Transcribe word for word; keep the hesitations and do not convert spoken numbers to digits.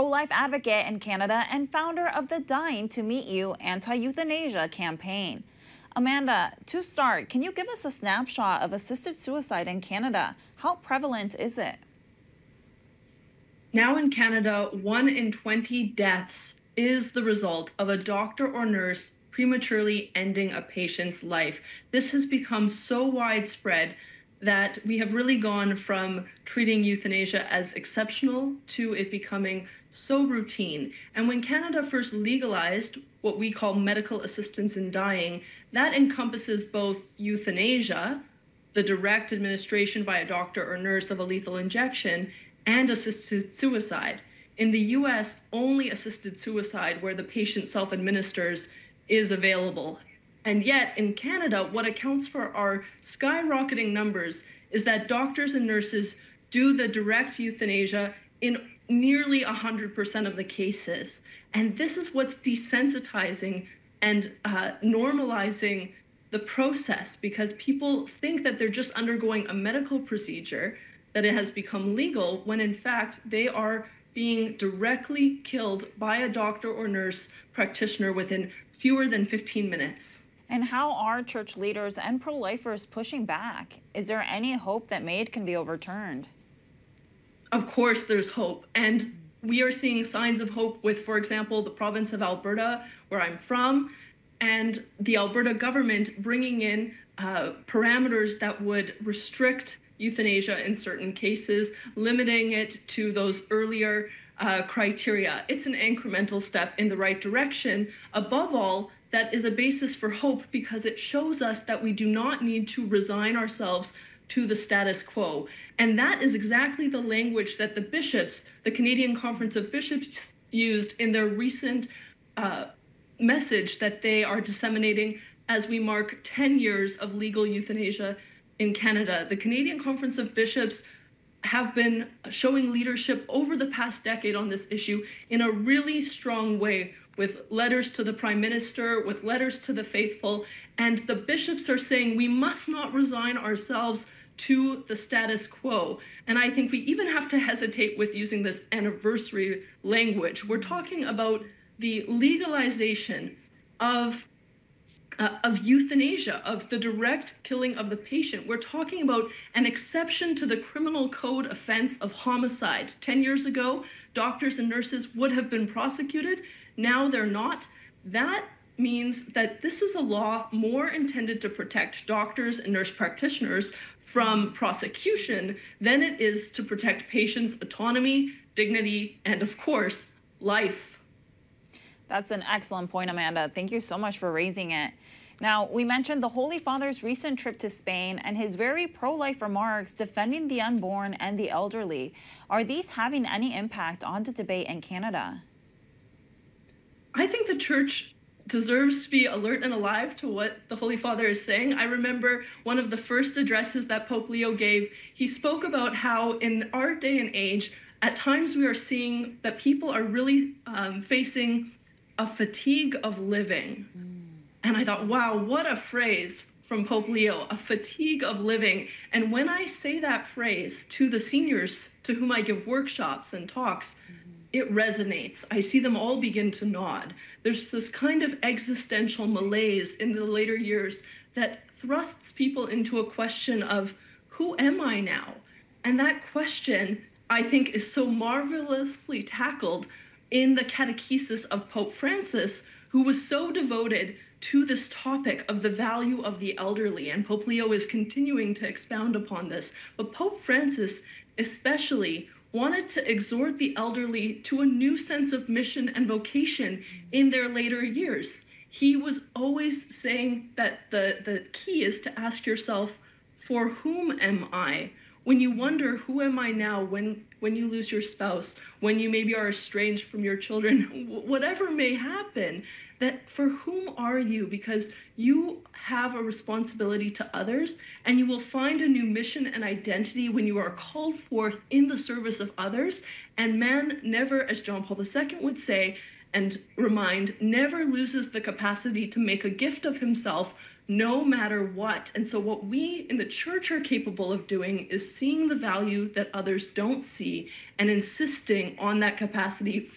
pro-life advocate in Canada and founder of the Dying to Meet You anti-euthanasia campaign. Amanda, to start, can you give us a snapshot of assisted suicide in Canada? How prevalent is it? Now in Canada, one in twenty deaths is the result of a doctor or nurse prematurely ending a patient's life. This has become so widespread that we have really gone from treating euthanasia as exceptional to it becoming so routine. And when Canada first legalized what we call medical assistance in dying, that encompasses both euthanasia, the direct administration by a doctor or nurse of a lethal injection, and assisted suicide. In the U S, only assisted suicide, where the patient self-administers, is available. And yet, in Canada, what accounts for our skyrocketing numbers is that doctors and nurses do the direct euthanasia in nearly one hundred percent of the cases. And this is what's desensitizing and uh, normalizing the process, because people think that they're just undergoing a medical procedure, that it has become legal, when in fact they are being directly killed by a doctor or nurse practitioner within fewer than fifteen minutes. And how are church leaders and pro-lifers pushing back? Is there any hope that MAID can be overturned? Of course there's hope. And we are seeing signs of hope with, for example, the province of Alberta, where I'm from, and the Alberta government bringing in uh, parameters that would restrict euthanasia in certain cases, limiting it to those earlier uh, criteria. It's an incremental step in the right direction. Above all, that is a basis for hope, because it shows us that we do not need to resign ourselves to the status quo. And that is exactly the language that the bishops, the Canadian Conference of Bishops, used in their recent uh, message that they are disseminating as we mark ten years of legal euthanasia in Canada. The Canadian Conference of Bishops have been showing leadership over the past decade on this issue in a really strong way, with letters to the Prime Minister, with letters to the faithful, and the bishops are saying we must not resign ourselves to the status quo. And I think we even have to hesitate with using this anniversary language. We're talking about the legalization of Uh, of euthanasia, of the direct killing of the patient. We're talking about an exception to the criminal code offense of homicide. Ten years ago, doctors and nurses would have been prosecuted. Now they're not. That means that this is a law more intended to protect doctors and nurse practitioners from prosecution than it is to protect patients' autonomy, dignity, and of course, life. That's an excellent point, Amanda. Thank you so much for raising it. Now, we mentioned the Holy Father's recent trip to Spain and his very pro-life remarks defending the unborn and the elderly. Are these having any impact on the debate in Canada? I think the church deserves to be alert and alive to what the Holy Father is saying. I remember one of the first addresses that Pope Leo gave. He spoke about how in our day and age, at times we are seeing that people are really um, facing a fatigue of living. Mm. And I thought, wow, what a phrase from Pope Leo, a fatigue of living. And when I say that phrase to the seniors to whom I give workshops and talks, mm-hmm. it resonates. I see them all begin to nod. There's this kind of existential malaise in the later years that thrusts people into a question of, who am I now? And that question, I think, is so marvelously tackled in the catechesis of Pope Francis, who was so devoted to this topic of the value of the elderly. And Pope Leo is continuing to expound upon this. But Pope Francis especially wanted to exhort the elderly to a new sense of mission and vocation in their later years. He was always saying that the, the key is to ask yourself, for whom am I? When you wonder, who am I now, when, when you lose your spouse, when you maybe are estranged from your children, whatever may happen, that for whom are you? Because you have a responsibility to others, and you will find a new mission and identity when you are called forth in the service of others. And man never, as John Paul the Second would say and remind, never loses the capacity to make a gift of himself no matter what. And so what we in the church are capable of doing is seeing the value that others don't see and insisting on that capacity